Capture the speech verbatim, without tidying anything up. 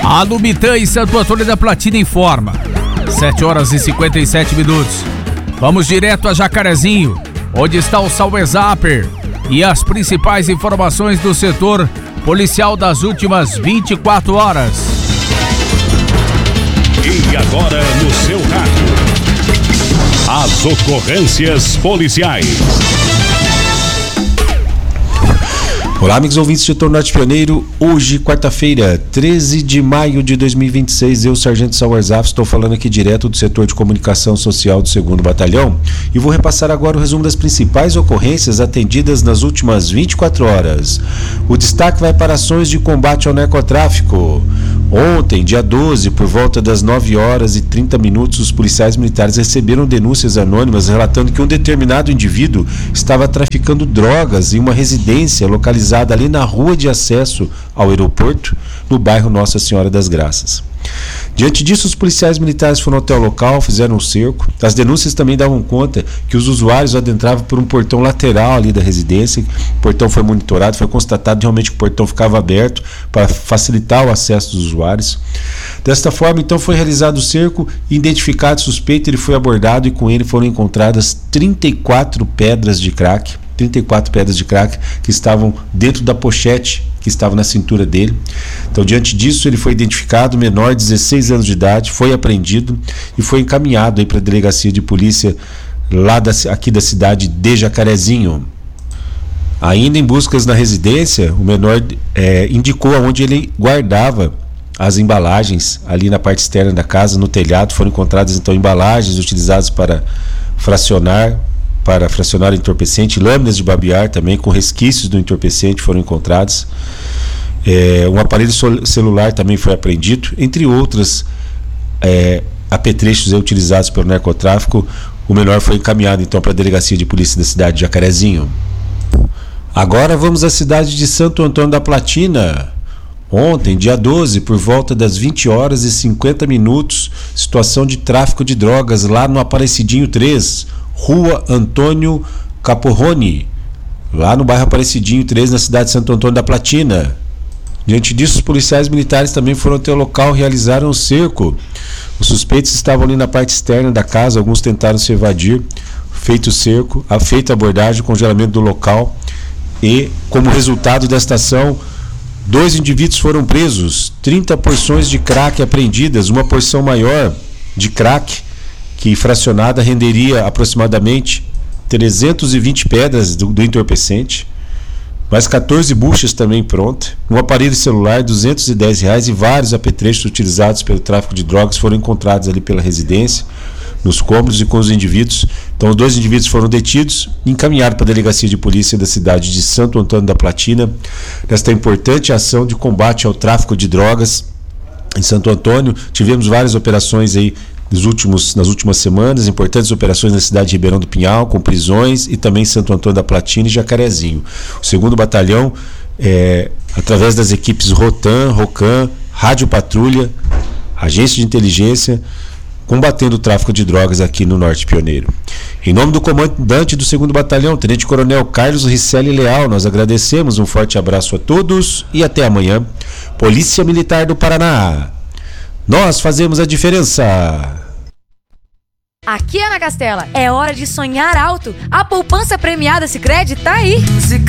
A Lumitã e Santo Antônio da Platina informa. sete horas e cinquenta e sete minutos. Vamos direto a Jacarezinho, onde está o Sauer Zapper e as principais informações do setor policial das últimas vinte e quatro horas. E agora no seu rádio, as ocorrências policiais. Olá, amigos ouvintes do setor Norte Pioneiro. Hoje, quarta-feira, treze de maio de dois mil e vinte e seis, eu, Sargento Sauer Zapper, estou falando aqui direto do setor de comunicação social do segundo Batalhão e vou repassar agora o resumo das principais ocorrências atendidas nas últimas vinte e quatro horas. O destaque vai para ações de combate ao narcotráfico. Ontem, dia doze, por volta das nove horas e trinta minutos, os policiais militares receberam denúncias anônimas relatando que um determinado indivíduo estava traficando drogas em uma residência localizada ali na rua de acesso ao aeroporto, no bairro Nossa Senhora das Graças. Diante disso, os policiais militares foram até o local, fizeram um cerco. As denúncias também davam conta que os usuários adentravam por um portão lateral ali da residência. O portão foi monitorado, foi constatado realmente que o portão ficava aberto para facilitar o acesso dos usuários. Desta forma, então, foi realizado o cerco, identificado o suspeito, ele foi abordado e com ele foram encontradas trinta e quatro pedras de crack. trinta e quatro pedras de crack que estavam dentro da pochete que estava na cintura dele. Então, diante disso, ele foi identificado, menor, dezesseis anos de idade, foi apreendido e foi encaminhado para a delegacia de polícia lá da, aqui da cidade de Jacarezinho. Ainda em buscas na residência, o menor é, indicou aonde ele guardava as embalagens ali na parte externa da casa, no telhado. Foram encontradas então embalagens utilizadas para fracionar para fracionar entorpecente, lâminas de babear também com resquícios do entorpecente foram encontrados. É, um aparelho celular também foi apreendido, entre outros é, apetrechos utilizados pelo narcotráfico. O menor foi encaminhado então para a delegacia de polícia da cidade de Jacarezinho. Agora vamos à cidade de Santo Antônio da Platina. Ontem, dia doze, por volta das vinte horas e cinquenta minutos, situação de tráfico de drogas lá no Aparecidinho três, Rua Antônio Caporrone, lá no bairro Aparecidinho três, na cidade de Santo Antônio da Platina. Diante disso, os policiais militares também foram até o local e realizaram o cerco. Os suspeitos estavam ali na parte externa da casa, alguns tentaram se evadir. Feito o cerco, feita a abordagem, congelamento do local e, como resultado desta ação, dois indivíduos foram presos, trinta porções de crack apreendidas, uma porção maior de crack que fracionada renderia aproximadamente trezentas e vinte pedras do, do entorpecente, mais quatorze buchas também prontas, um aparelho celular, duzentos e dez reais e vários apetrechos utilizados pelo tráfico de drogas foram encontrados ali pela residência, nos cômodos e com os indivíduos. Então, os dois indivíduos foram detidos e encaminhados para a delegacia de polícia da cidade de Santo Antônio da Platina, nesta importante ação de combate ao tráfico de drogas em Santo Antônio. Tivemos várias operações aí Nos últimos, nas últimas semanas, importantes operações na cidade de Ribeirão do Pinhal, com prisões, e também Santo Antônio da Platina e Jacarezinho. O segundo batalhão, é, através das equipes Rotan, Rocan, Rádio Patrulha, Agência de Inteligência, combatendo o tráfico de drogas aqui no Norte Pioneiro. Em nome do comandante do segundo batalhão, Tenente Coronel Carlos Ricelli Leal, nós agradecemos, um forte abraço a todos e até amanhã. Polícia Militar do Paraná. Nós fazemos a diferença. Aqui é na Castela, é hora de sonhar alto. A poupança premiada Sicredi tá aí. Sicredi